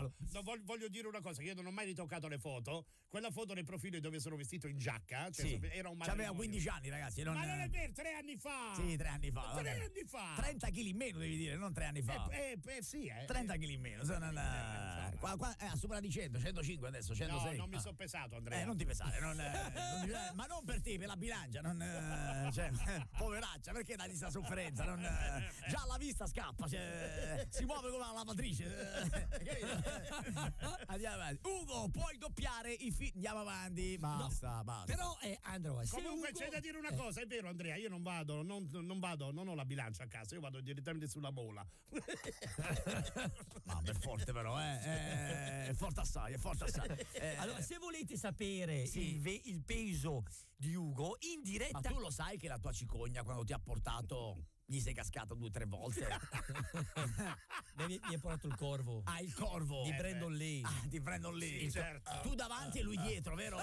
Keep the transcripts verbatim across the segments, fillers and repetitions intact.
no, no, voglio, voglio dire una cosa, che io non ho mai ritoccato le foto. Quella foto nel profilo dove sono vestito in giacca, cioè sì. era un C'aveva quindici anni, ragazzi. Non... Ma non è vero, tre anni fa. Sì, tre anni fa. Tre vabbè. anni fa. trenta chili in meno, devi dire, non tre anni fa. Eh, eh, eh sì, eh. trenta chili in meno. Se non, eh, qua, qua, eh, supera di cento, centocinque adesso, centosei. No, non mi ah. sono pesato, Andrea. Eh, non ti pesare, non, eh, non ti, ma non per te, per la bilancia, non, eh, cioè, poveraccia, perché dagli sta sofferenza? Non, eh, già alla vista scappa, cioè, si muove come una lavatrice. Andiamo avanti. Ugo, puoi doppiare i film. Andiamo avanti, basta, no, basta. Però eh, Andrea, comunque Ugo... c'è da dire una cosa, è vero Andrea, io non vado, non, non vado, non ho la bilancia a casa, io vado direttamente sulla mola. No, è forte però, eh, è forte assai, è forte assai. Eh, allora, se volete sapere sì. il, ve- il peso di Ugo in diretta. Ma tu lo sai che la tua cicogna quando ti ha portato gli sei cascato due o tre volte? mi, mi ha portato il corvo. Ah, il corvo di eh, Brandon Lee. Ah, di Brandon Lee. Sì, certo. Tu davanti e lui dietro, vero?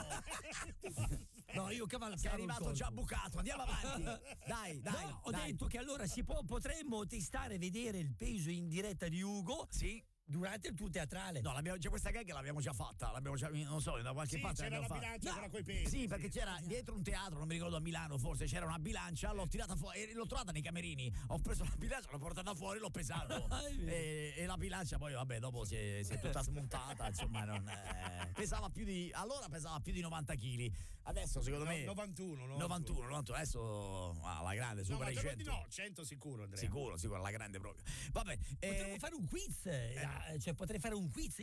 No, io cavalcavo. Sei arrivato già bucato, andiamo avanti. Dai, dai. No, ho dai. detto che allora si può, potremmo testare e vedere il peso in diretta di Ugo. Sì. Durante il tour teatrale. No, l'abbiamo, c'è questa gag che l'abbiamo già fatta, l'abbiamo già, non so, da qualche sì, parte c'era la fatta. bilancia, no, c'era coi pesi. Sì, perché sì, c'era dietro un teatro, non mi ricordo a Milano, forse c'era una bilancia, l'ho tirata fuori e l'ho trovata nei camerini. Ho preso la bilancia, l'ho portata fuori, l'ho pesato. e, e la bilancia poi vabbè, dopo si è, si è tutta smontata, insomma, non eh, pesava più di allora pesava più di novanta chili. Adesso secondo no, me novantuno, novantuno, novantuno, adesso ah, la grande, supera no, i cento. No, cento sicuro, Andrea. Sicuro, sicuro, la grande proprio. Vabbè, potremmo eh, fare un quiz, eh, cioè potrei fare un quiz,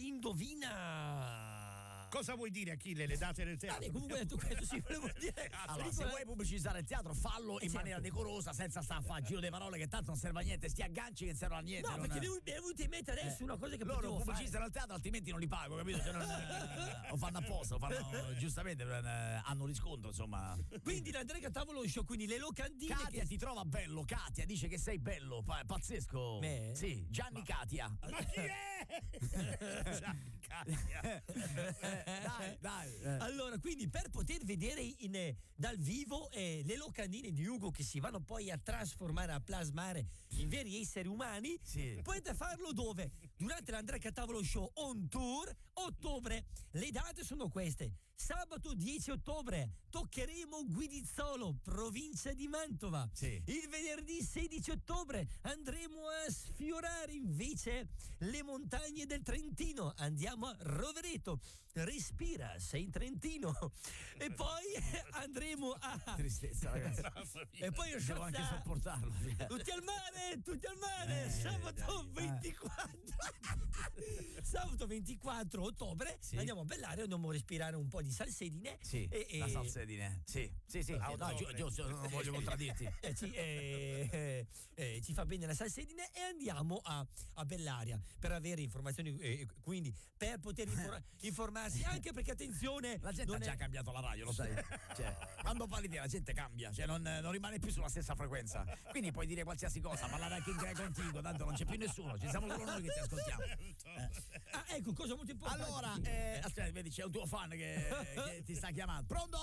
indovina. Cosa vuoi dire, Achille, le date del teatro? Ah, comunque detto questo sì, volevo dire. Allora, se vuoi pubblicizzare il teatro, fallo in certo. maniera decorosa, senza sta a fare giro di parole che tanto non serve a niente, sti agganci che non servono a niente. No, non... perché mi è venuto in mente adesso eh. una cosa che loro pubblicizzano fare. il teatro, altrimenti non li pago, capito? Cioè, non, eh, lo fanno apposta, lo fanno giustamente, eh, hanno riscontro, insomma. Quindi l'Andrea Tavolo Show, quindi le locandine. Katia che... ti trova bello, Katia dice che sei bello, pa- pazzesco. Me? Sì, Gianni Ma... Katia. Ma chi è? Gianni Katia. eh, dai, dai. Eh. Allora, quindi per poter vedere in, eh, dal vivo eh, le locandine di Ugo che si vanno poi a trasformare, a plasmare in veri esseri umani, sì. potete farlo dove? Durante l'Andrea Catavolo Show on tour, ottobre. Le date sono queste: sabato dieci ottobre toccheremo Guidizzolo, provincia di Mantova. Sì. Il venerdì sedici ottobre andremo a sfiorare invece le montagne del Trentino, andiamo a Rovereto. Respira, sei in Trentino. E poi andremo a tristezza, ragazzi. e poi io devo anche sopportarlo. Tutti al mare, tutti al mare. Eh, Sabato dai, ventiquattro sabato ventiquattro ottobre sì. andiamo a Bellario, andiamo a respirare un po' di salsedine. Sì, e, e... la salsedine. Sì, sì, sì. Ah, no, io, io, io non voglio contraddirti. Eh, ci, eh, eh, eh, ci fa bene la salsedine e andiamo a, a Bellaria per avere informazioni, eh, quindi per poter infor- informarsi, anche perché attenzione, la gente ha già è... cambiato la radio, lo sai. Cioè, quando parli di la gente cambia, cioè non, non rimane più sulla stessa frequenza. Quindi puoi dire qualsiasi cosa, parlare anche in greco antico, tanto non c'è più nessuno, ci siamo solo noi che ti ascoltiamo. Eh. Ah, ecco, cosa molto importante. Allora, eh, aspetta, vedi, c'è un tuo fan che, che ti sta chiamando. Pronto?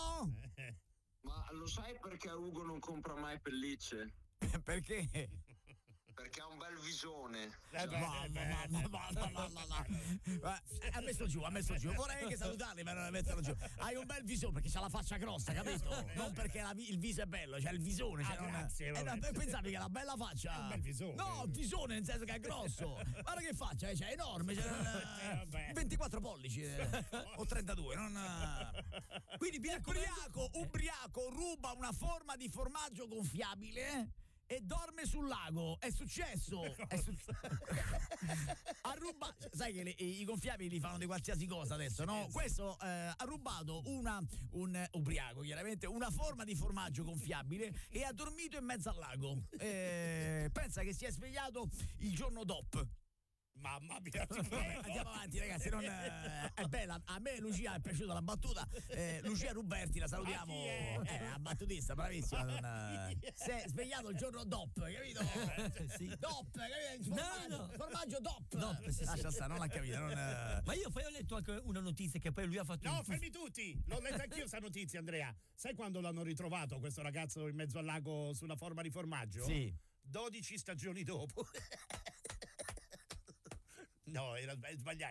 Ma lo sai perché Ugo non compra mai pellicce? Perché? Perché ha un bel visone. Eh beh, Ma, eh ma, beh. ma, ma, ma, ma, ma, ma. Ma, ha messo giù, ha messo giù. Vorrei anche salutarli, ma non metterlo giù. Hai un bel viso perché c'ha la faccia grossa, capito? Non perché la, il viso è bello, c'è il visone. Cioè Ah, non, grazie, eh, no, pensavi che la bella faccia. È un bel visone. No, il visone nel senso che è grosso. Guarda che faccia, eh, cioè, è enorme. Cioè, Eh, vabbè. ventiquattro pollici eh, o trentadue. Non, eh. Quindi ubriaco, ubriaco ruba una forma di formaggio gonfiabile e dorme sul lago. È successo. È su- ha rubato. Sai che le, i gonfiabili li fanno di qualsiasi cosa adesso, no? Questo eh, ha rubato una un ubriaco, chiaramente, una forma di formaggio gonfiabile e ha dormito in mezzo al lago. Eh, pensa che si è svegliato il giorno dopo. Mamma mia, Vabbè, andiamo avanti, ragazzi. Non, eh, è bella. A me Lucia è piaciuta la battuta. Eh, Lucia Ruberti, la salutiamo. Ma chi è? Eh, la battutista, bravissima. Non, eh, si è svegliato il giorno dopo, capito? Sì. Dop, capito? Formaggio, No, no. formaggio dop. Dop, sì, sì. Lascia stare, non l'ha capita. Non, eh. Ma io poi ho letto anche una notizia che poi lui ha fatto No, un fermi tutti! L'ho letta anch'io sta notizia, Andrea. Sai quando l'hanno ritrovato questo ragazzo in mezzo al lago sulla forma di formaggio? Sì. dodici stagioni dopo. No, era sbagliato.